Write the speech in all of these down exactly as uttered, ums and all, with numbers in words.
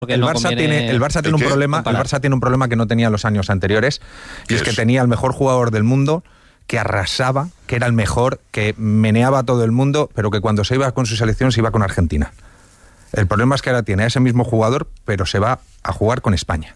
El Barça tiene, el Barça tiene un problema, el Barça tiene un problema que no tenía los años anteriores, y es que tenía el mejor jugador del mundo, que arrasaba, que era el mejor, que meneaba a todo el mundo, pero que cuando se iba con su selección se iba con Argentina. El problema es que ahora tiene a ese mismo jugador, pero se va a jugar con España.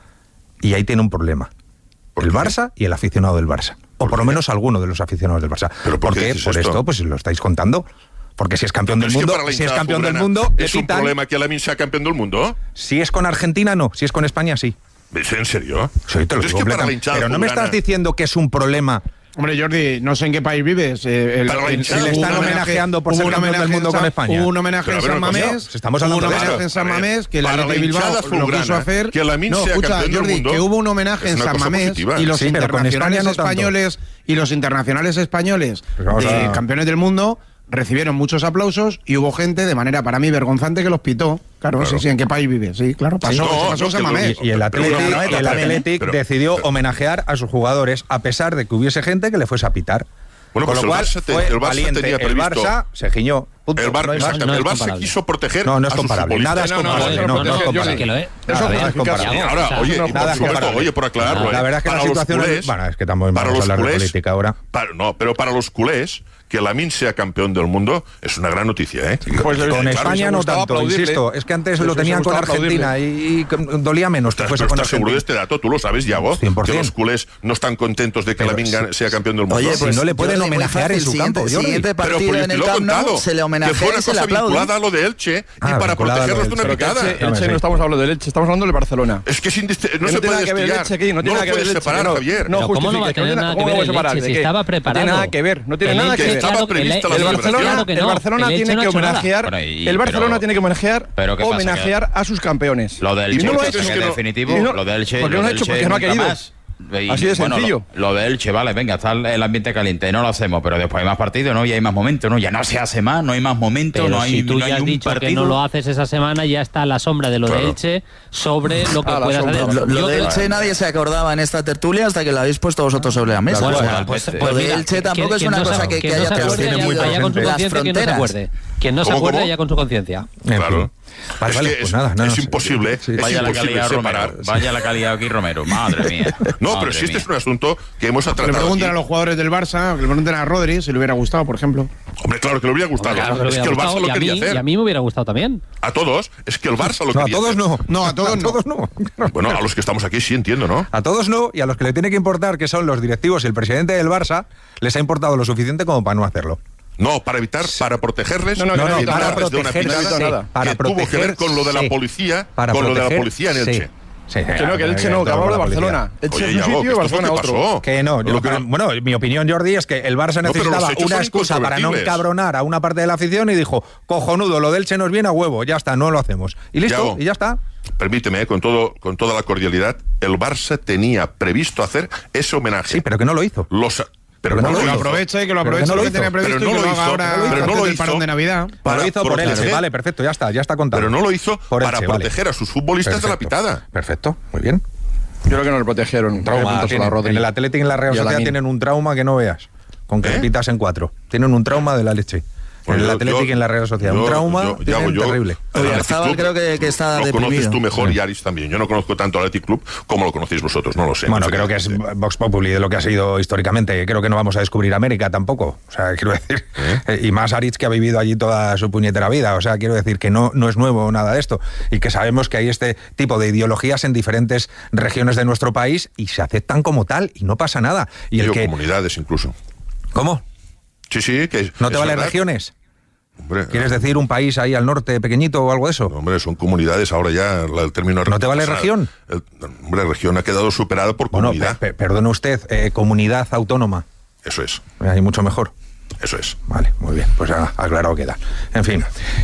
Y ahí tiene un problema. El Barça y el aficionado del Barça. O por lo menos alguno de los aficionados del Barça. ¿Pero por qué? Por esto, pues lo estáis contando. Porque si es campeón del mundo, si es campeón del mundo, ¿es un problema que Lamine sea campeón del mundo? Si es con Argentina, no. Si es con España, sí. ¿Es en serio? Sí, te lo digo completamente. Pero no me estás diciendo que es un problema. Hombre, Jordi, no sé en qué país vives. Eh, el, el, si le están homenajeando por ser campeón del mundo con España. Hubo un homenaje en San Mamés. Estamos hablando hubo un homenaje en San Mamés que la Athletic Bilbao lo quiso hacer. Que Lamine no, sea escucha, campeón Jordi, del mundo, que hubo un homenaje en San Mamés y los sí, internacionales no españoles y los internacionales españoles pues de a... campeones del mundo recibieron muchos aplausos y hubo gente de manera para mí vergonzante que los pitó. Claro, claro. sí, sí, ¿en qué país vive? Sí, claro, pasó, sí, no, pasó no, San Mamés. Y, y el Athletic, y el Athletic pero, decidió pero, homenajear a sus jugadores a pesar de que hubiese gente que le fuese a pitar. Bueno, Con pues lo cual, el Barça, te, fue el Barça valiente. tenía previsto... El Barça se giñó. Punto. El, Bar, no exacto, no el Barça quiso proteger no, no es a sus comparable. Nada es comparable. No, no, no es comparable. Eso es comparable. Ahora, oye, y por supuesto, oye, por aclararlo. La verdad es que la situación es... Bueno, es que estamos vamos a hablar de política ahora. Para, no, pero para los culés, que Lamine sea campeón del mundo es una gran noticia, ¿eh? Pues con claro, España no tanto, insisto. Es que antes pues lo tenían con Argentina y, y dolía menos que fuese con Argentina. ¿Estás seguro de este dato? ¿Tú lo sabes, Yago? cien por ciento. Que los culés no están contentos de que Lamine sea campeón del mundo. Oye, pues si no le pueden homenajear en su campo, El siguiente partido en el Camp Nou se le homenajea y se le aplaude. Vinculada a lo de Elche y para protegerlos de una picada. Elche no estamos hablando del Elche, estamos hablando del Barcelona. Es que no se puede desviar. No lo puedes separar, Javier. No, ¿cómo no va a tener nada que ver el Elche si estaba preparado? No tiene nada que ver, no tiene nada que ver. Estaba prevista la celebración. El Barcelona tiene que homenajear, el Barcelona tiene que homenajear, homenajear a sus campeones. Lo del Elche es definitivo, lo del Elche, porque no ha hecho, porque no ha querido. Y, Así de bueno, sencillo. Lo, lo de Elche, vale, venga, está el ambiente caliente, no lo hacemos, pero después hay más partidos, ¿no? Y hay más momentos, ¿no? Ya no se hace más, no hay más momentos, pero no hay si tú no ya hay has un dicho partido. que no lo haces esa semana, ya está la sombra de lo claro. de Elche sobre lo que ah, puedas hacer. Lo, lo Yo de creo... Elche nadie se acordaba en esta tertulia hasta que lo habéis puesto vosotros sobre la mesa. Bueno, o sea, pues, pues, pues de mira, Elche tampoco es una no cosa se, que, que, que haya no se acuerde, tiene muy vaya con su las conciencia, que no se acuerde. Quien no se ¿Cómo, acuerde cómo? ya con su conciencia. Claro. Vale, es vale, que pues es, nada, no, es no, imposible, sí, sí. es Vaya la imposible calidad separar. Romero, vaya la calidad aquí Romero, madre mía. No, madre pero si este mía. es un asunto que hemos Que tratado le pregunten aquí. a los jugadores del Barça, que le pregunten a Rodri si le hubiera gustado, por ejemplo. Hombre, claro que le hubiera gustado. Claro que le es hubiera que el gustado, Barça lo y a quería mí, hacer. Y a mí me hubiera gustado también. A todos, es que el Barça lo No, a quería todos hacer. no. No, a todos a no. todos no. Bueno, a los que estamos aquí sí entiendo, ¿no? A todos no, y a los que le tiene que importar, que son los directivos y el presidente del Barça, les ha importado lo suficiente como para no hacerlo. No, para evitar, para protegerles, No, no, No, no, no, no, para evitarles de una protegerse, picada nada. para que tuvo que ver con lo de la sí. policía, Para con lo de la proteger, policía en sí. Elche. Sí, Que no, que Elche no, que hablamos de Barcelona. Elche Oye, es un Yago, sitio y ¿esto Barcelona qué otro. pasó? Que no, yo, Lo que no- bueno, mi opinión, Jordi, es que el Barça No, pero los necesitaba hechos una son excusa para no incontrovertibles. encabronar a una parte de la afición y dijo, cojonudo, lo del Elche nos viene a huevo, ya está, no lo hacemos. Y listo, Yago, y ya está. Permíteme, eh, con todo, con toda la cordialidad, el Barça tenía previsto hacer ese homenaje. Sí, pero que no lo hizo. Los, pero que no no lo Que lo hizo. aproveche, que lo Pero que aproveche no lo lo que hizo. tenía previsto Pero y no que lo lo haga hizo. ahora Pero no antes lo del hizo. parón de Navidad. Para lo hizo por proteger- Elche, vale, perfecto, ya está, ya está contado. Pero no lo hizo Por para Elche, vale. proteger a sus futbolistas Perfecto. de la pitada. Perfecto, muy bien. Yo creo que no le protegieron. Trauma, tienen, en el Atlético y en la Real Y a Sociedad Lamine. tienen un trauma que no veas, con que ¿Eh? repitas en cuatro. Tienen un trauma de la leche. En Bueno, el yo- Atlético yo- y en la Real Sociedad. yo- un trauma yo- tienen Yago, yo- terrible. el Athletic Oyarzabal Club creo que, que está lo deprimido. conoces tú mejor Sí. y Aris también. Yo no conozco tanto al Athletic Club como lo conocéis vosotros, no lo sé. Bueno, No sé creo qué que es decirte. Vox Populi de lo que ha sido históricamente. Creo que no vamos a descubrir América tampoco. O sea, quiero decir. ¿Eh? Y más Aritz, que ha vivido allí toda su puñetera vida. O sea, quiero decir que no, no es nuevo nada de esto. Y que sabemos que hay este tipo de ideologías en diferentes regiones de nuestro país y se aceptan como tal y no pasa nada. Y el Digo, que. comunidades incluso. ¿Cómo? Sí, sí, que ¿No te es vale verdad. regiones? Hombre, ¿Quieres decir un país ahí al norte pequeñito o algo de eso? no, hombre, son comunidades ahora ya, la- el término... ¿No te vale o sea, región? el- hombre, región ha quedado superado por Bueno, comunidad. pe- pe- perdone usted, eh, comunidad autónoma. Eso es, Hay mucho mejor. eso es. Vale, muy bien, pues ah, aclarado queda. En fin,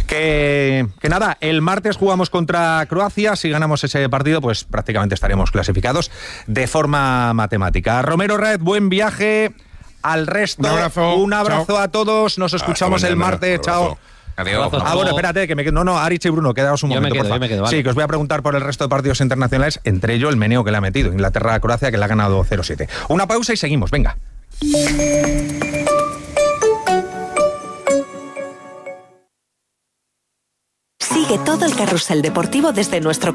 que, que nada, el martes jugamos contra Croacia. Si ganamos ese partido, pues prácticamente estaremos clasificados de forma matemática. Romero Red, buen viaje. Al resto, Un abrazo. un abrazo Chao. a todos. Nos escuchamos Hasta el mañana. martes. Un Chao. abrazo. Adiós. Abrazo. Ah, bueno, espérate, que me quedo. No, no, Aritz y Bruno, quedaos un Yo me momento, quedo, porfa. yo me quedo, vale. Sí, que os voy a preguntar por el resto de partidos internacionales, entre ellos el meneo que le ha metido. Inglaterra-Croacia, que le ha ganado cero siete. Una pausa y seguimos, venga. Sigue Sigue todo el carrusel deportivo desde nuestro